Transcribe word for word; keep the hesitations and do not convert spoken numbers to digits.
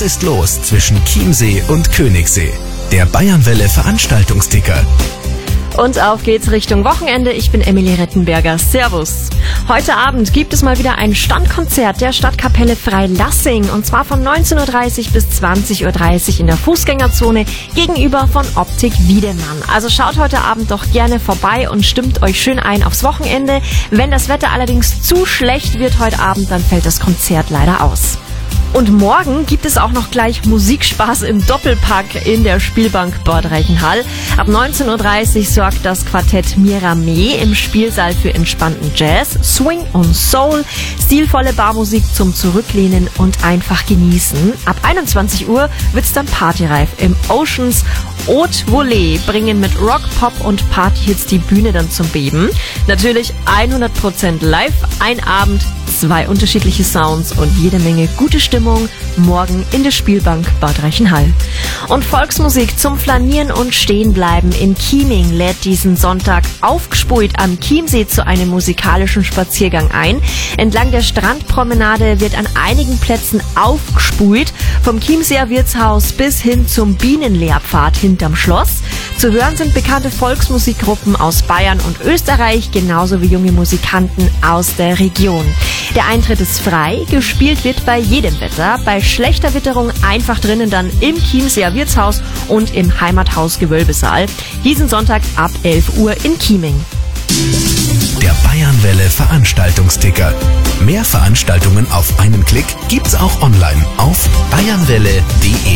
Was ist los zwischen Chiemsee und Königssee? Der Bayernwelle Veranstaltungsticker. Und auf geht's Richtung Wochenende. Ich bin Emilie Rettenberger. Servus. Heute Abend gibt es mal wieder ein Standkonzert der Stadtkapelle Freilassing. Und zwar von neunzehn Uhr dreißig bis zwanzig Uhr dreißig in der Fußgängerzone gegenüber von Optik Wiedemann. Also schaut heute Abend doch gerne vorbei und stimmt euch schön ein aufs Wochenende. Wenn das Wetter allerdings zu schlecht wird heute Abend, dann fällt das Konzert leider aus. Und morgen gibt es auch noch gleich Musikspaß im Doppelpack in der Spielbank Bad Reichenhall. Ab neunzehn Uhr dreißig sorgt das Quartett Mirame im Spielsaal für entspannten Jazz, Swing und Soul, stilvolle Barmusik zum Zurücklehnen und einfach genießen. Ab einundzwanzig Uhr wird's dann partyreif im Oceans. Haute Volée bringen mit Rock, Pop und Partyhits die Bühne dann zum Beben. Natürlich hundert Prozent live, ein Abend, zwei unterschiedliche Sounds und jede Menge gute Stimmung morgen in der Spielbank Bad Reichenhall. Und Volksmusik zum Flanieren und Stehenbleiben in Chieming lädt diesen Sonntag aufgespult am Chiemsee zu einem musikalischen Spaziergang ein. Entlang der Strandpromenade wird an einigen Plätzen aufgespult, vom Chiemseer Wirtshaus bis hin zum Bienenlehrpfad hinterm Schloss. Zu hören sind bekannte Volksmusikgruppen aus Bayern und Österreich, genauso wie junge Musikanten aus der Region. Der Eintritt ist frei, gespielt wird bei jedem Wetter, bei schlechter Witterung einfach drinnen dann im Chiemseer Wirtshaus und im Heimathaus Gewölbesaal. Diesen Sonntag ab elf Uhr in Chieming. Der Bayernwelle Veranstaltungsticker. Mehr Veranstaltungen auf einen Klick gibt's auch online auf bayernwelle punkt de.